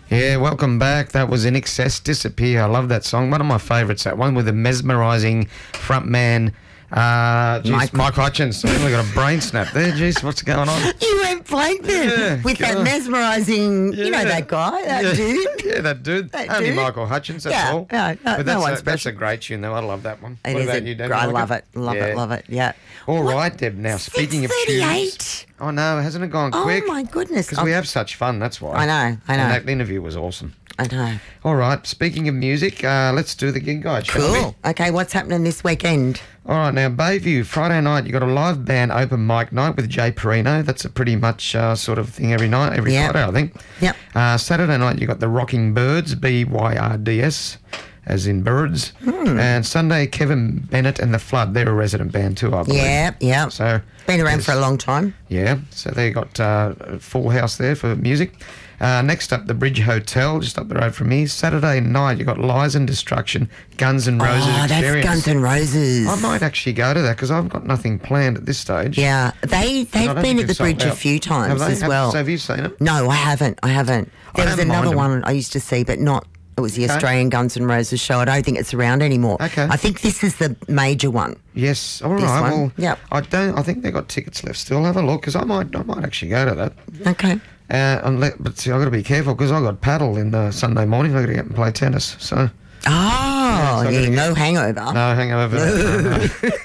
Yeah, welcome back. That was In Excess, Disappear. I love that song. One of my favourites, that one with the mesmerising front man, Mike Hutchins. I really got a brain snap there. Jeez, what's going on? You went blank then with that mesmerising, you know, that guy, that dude. Yeah, that dude. Only Michael Hutchins, that's all. No, but no one's that's special. a great tune, though. I love that one. It What is about you, Deb? I You love like it. Love it. Yeah. All right, Deb. Now, speaking of tunes. 6:38. Oh, no, hasn't it gone quick? Oh, my goodness. Because we have such fun, that's why. I know. And that interview was awesome. I know. All right, speaking of music, let's do the gig guide, shall we? Cool. Okay, what's happening this weekend? All right, now, Bayview, Friday night, you got a live band open mic night with Jay Perino. That's a pretty much sort of thing every night, every Friday, I think. Yep. Saturday night, you got the Rocking Birds, BYRDS, as in birds. And Sunday, Kevin Bennett and the Flood. They're a resident band too, I believe. Yeah. So been around for a long time. Yeah, so they got a full house there for music. Next up, the Bridge Hotel, just up the road from me. Saturday night, you got Lies and Destruction, Guns N' Roses Experience. That's Guns N' Roses. I might actually go to that because I've got nothing planned at this stage. Yeah, they've been at the Bridge a few times as well. So have you seen it? No, I haven't. There was another one I used to see, but not. It was the Australian Guns N' Roses show. I don't think it's around anymore. Okay. I think this is the major one. Yes. All right. One. Well, I think they've got tickets left still. Have a look because I might actually go to that. Okay. But see, I've got to be careful because I've got paddle in Sunday morning. I've got to get and play tennis. So. No hangover. No hangover. No.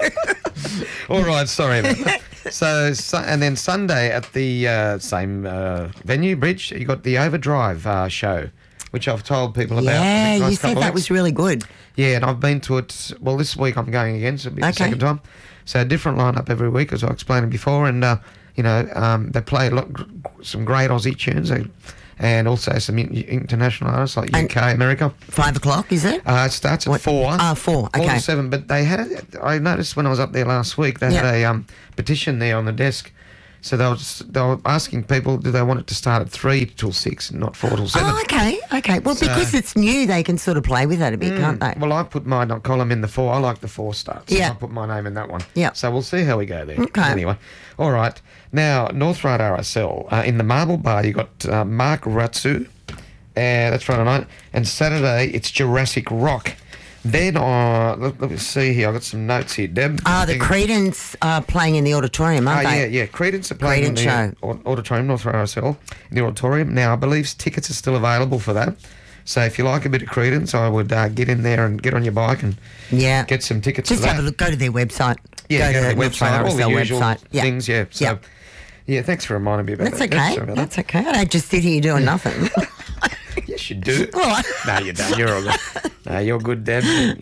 All right, sorry about that. So, and then Sunday at the same venue, Bridge, you got the Overdrive show, which I've told people about. Yeah, you said that was really good. Yeah, and I've been to it. Well, this week I'm going again, so it'll be the second time. So a different lineup every week, as I explained before, and they play some great Aussie tunes. And also some international artists like UK, America. 5 o'clock, is it? It starts at 4. 4, okay. 4 to 7. But I noticed when I was up there last week, they had a petition there on the desk. So they were asking people, do they want it to start at 3 till 6 and not 4 till 7? Oh, okay. Well, because it's new, they can sort of play with that a bit, can't they? Well, I put my column in the 4. I like the 4 start. So Yeah. I put my name in that one. Yeah. So we'll see how we go there. Okay. Anyway. All right. Now, North Road RSL. In the Marble Bar, you got Mark Ratsu. That's Friday night. And Saturday, it's Jurassic Rock. Then, let me see here. I've got some notes here, Deb. The Creedence are playing in the auditorium, aren't they? Yeah. Creedence are playing in the auditorium, North Road RSL, in the auditorium. Now, I believe tickets are still available for that. So if you like a bit of Creedence, I would get in there and get on your bike and get some tickets Just for that. have a look. Go to their website. Yeah, go to their North Road website, all the RSL usual website. things, yeah. So, yeah, thanks for reminding me about That's that. okay. Sorry about That's okay. I don't just sit here doing nothing. Yes, you do. Well, No, you don't. You're all good. No, you're good, Deb.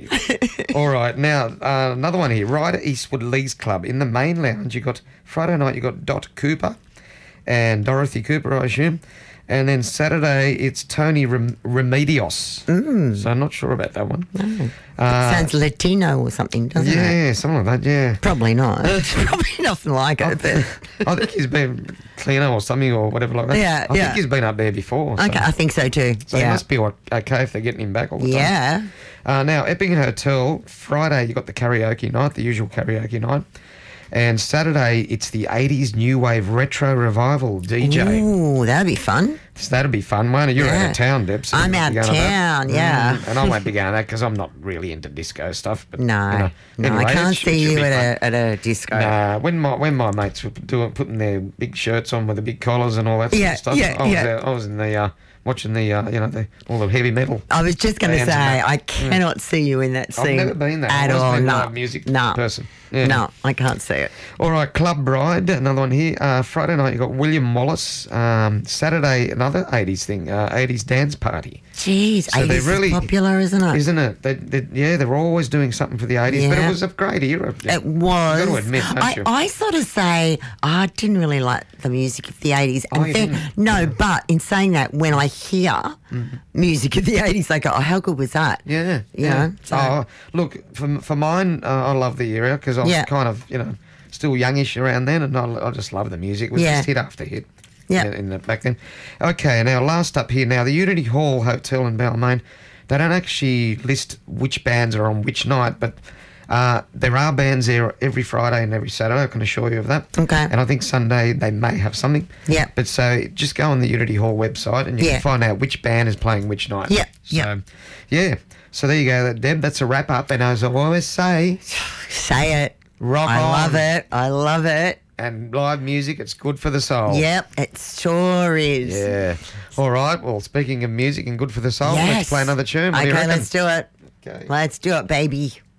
All right. Now, another one here. Ryder Eastwood Leagues Club. In the main lounge, you got Friday night, you got Dot Cooper and Dorothy Cooper, I assume. And then Saturday, it's Tony Remedios. So I'm not sure about that one. No. Sounds Latino or something, doesn't it? Yeah, something like that, yeah. Probably not. It's probably nothing like it. But I think he's been cleaner or something or whatever like that. Yeah, I think he's been up there before. Okay, I think so too. So it must be okay if they're getting him back all the time. Yeah. Now, Epping Hotel, Friday you got the karaoke night, the usual karaoke night. And Saturday, it's the 80s New Wave Retro Revival DJ. Ooh, that'd be fun. So that'd be fun, won't it? You're out of town, Deb. So I'm out of town, yeah. And I won't be going to that because I'm not really into disco stuff. But, No, anyway, I can't see you be at a disco. Nah, when my mates were putting their big shirts on with the big collars and all that sort of stuff, I was in the watching the all the heavy metal. I was just going to say, I cannot see you in that scene. I've never been there. At all. Been No, a music no person. Yeah. No, I can't see it. All right, Club Bride, another one here. Friday night you got William Wallace. Saturday, another 80s thing, 80s dance party. Jeez, So 80s they're really is popular, isn't it? Isn't it? They were always doing something for the 80s, but it was a great era. It was. You've got to admit, don't you? I sort of say, I didn't really like the music of the 80s. And you didn't? No, but in saying that, when I hear music of the 80s, I go, oh, how good was that? Yeah. You know? So, Look, for mine, I love the era because I was kind of, still youngish around then, and I just love the music. It was just hit after hit. Yeah. Back then. Okay, now last up here. Now the Unity Hall Hotel in Balmain, they don't actually list which bands are on which night, but There are bands there every Friday and every Saturday, I can assure you of that. Okay. And I think Sunday they may have something. Yeah. But so just go on the Unity Hall website and you can find out which band is playing which night. Yeah. So, yeah. So there you go, Deb. That's a wrap up. And as I always say, say it. Rock on. I love it. I love it. And live music, it's good for the soul. Yep, it sure is. Yeah. All right. Well, speaking of music and good for the soul, Yes. let's play another tune. What do you Okay, reckon? let's do it. Okay. Let's do it, baby.